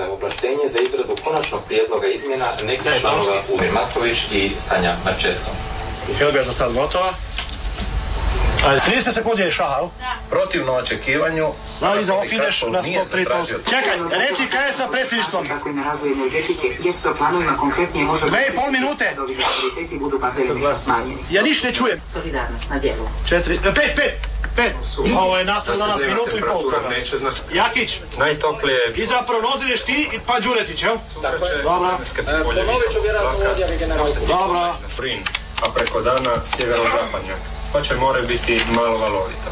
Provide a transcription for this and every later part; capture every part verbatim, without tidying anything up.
ovlaštenje za izradu konačnog prijedloga izmjena nekih članova Uvir Matković i Sanja Marčetko. Helga je za sad gotova. Ajde, trideset sekundi je šahal. Protivno očekivanju, Sada iza ovog ideš na sto tri posto. Čekaj, reci kaj je sa predsjedništvom? Kako je na razvoju energetike, jer se o planovima konkretnije može... Dve i pol minute. ...prioriteti budu pa delimično smanjeni. Ja niš ne čujem. Solidarnost na djelu. Četiri, pet, pet, pet. Ovo je nastavno nas minutu i pol toga. Jakić, najtoplije... iza prognozireš ti i pa Đuretić, jel? Dobra. Ponovit ću vjerojatno odjavi generalku. Dobra. A preko dana sjeverozapadnjak. Pa će more biti malo valovito.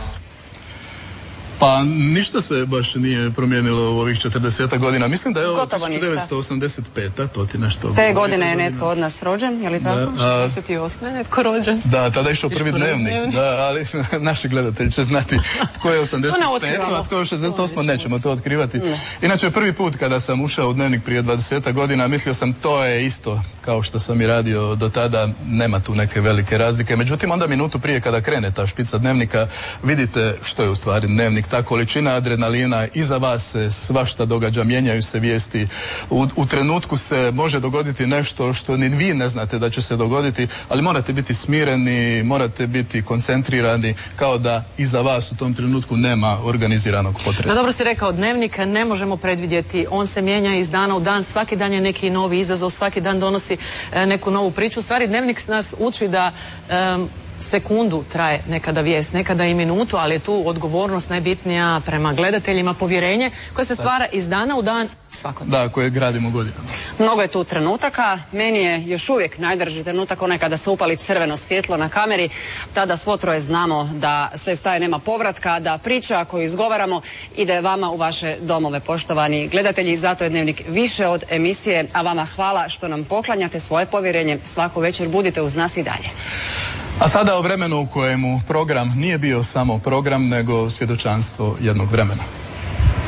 Pa ništa se baš nije promijenilo u ovih četrdeset godina. Mislim da je ovo tisuću devetsto osamdeset peta, to ti nešto... Te godine je netko od nas rođen, je li tako? šezdeset osme je netko rođen. Da, tada je išao prvi dnevnik. Da, ali naši gledatelji će znati tko je osamdeset pet, a tko je šezdeset osam, nećemo to otkrivati. Inače, prvi put kada sam ušao u dnevnik prije dvadeset godina, mislio sam to je isto kao što sam i radio do tada, nema tu neke velike razlike. Međutim, onda minutu prije kada krene ta špica dnevnika, vidite što je u stvari dnevnik. Ta količina adrenalina, iza vas se svašta događa, mijenjaju se vijesti. U, u trenutku se može dogoditi nešto što ni vi ne znate da će se dogoditi, ali morate biti smireni, morate biti koncentrirani, kao da iza vas u tom trenutku nema organiziranog potresa. No dobro si rekao, dnevnik ne možemo predvidjeti, on se mijenja iz dana u dan, svaki dan je neki novi izazov, svaki dan donosi e, neku novu priču. U stvari dnevnik nas uči da e, sekundu traje nekada vijest, nekada i minutu, ali je tu odgovornost najbitnija prema gledateljima, povjerenje koje se stvara iz dana u dan svakodnevno. Da, koje gradimo godinama. Mnogo je tu trenutaka, meni je još uvijek najdrži trenutak onaj kada se upali crveno svjetlo na kameri, tada svo troje znamo da sve staje, nema povratka, da priča koju izgovaramo ide vama u vaše domove, poštovani gledatelji, zato je dnevnik više od emisije, a vama hvala što nam poklanjate svoje povjerenje svaku večer, budite uz nas i dalje. A sada o vremenu u kojemu program nije bio samo program, nego svjedočanstvo jednog vremena.